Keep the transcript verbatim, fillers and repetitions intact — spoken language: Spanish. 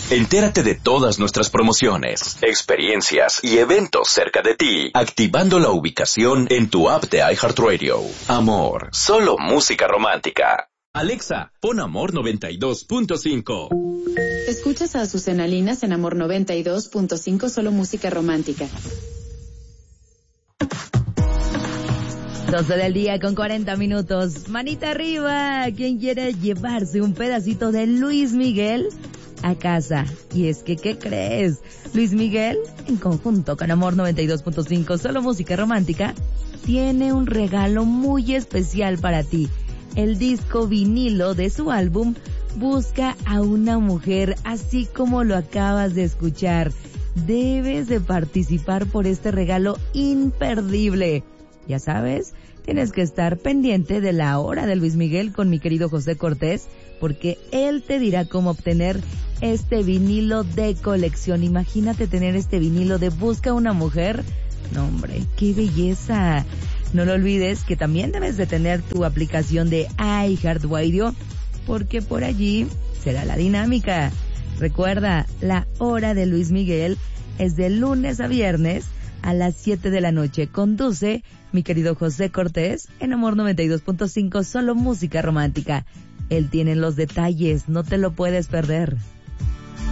Entérate de todas nuestras promociones, experiencias y eventos cerca de ti, activando la ubicación en tu app de iHeartRadio. Amor, solo música romántica. Alexa, pon Amor noventa y dos punto cinco. Escuchas a Azucena Linas en Amor noventa y dos punto cinco, solo música romántica. doce del día con cuarenta minutos. Manita arriba, ¿quién quiere llevarse un pedacito de Luis Miguel a casa? Y es que, ¿qué crees? Luis Miguel, en conjunto con Amor noventa y dos punto cinco, solo música romántica, tiene un regalo muy especial para ti. El disco vinilo de su álbum Busca a una mujer, así como lo acabas de escuchar. Debes de participar por este regalo imperdible. Ya sabes, tienes que estar pendiente de la hora de Luis Miguel con mi querido José Cortés, porque él te dirá cómo obtener este vinilo de colección. Imagínate tener este vinilo de Busca a una mujer. No, hombre, qué belleza. No lo olvides que también debes de tener tu aplicación de iHeartRadio, porque por allí será la dinámica. Recuerda, la hora de Luis Miguel es de lunes a viernes a las siete de la noche. Conduce mi querido José Cortés en Amor noventa y dos punto cinco, solo música romántica. Él tiene los detalles, no te lo puedes perder.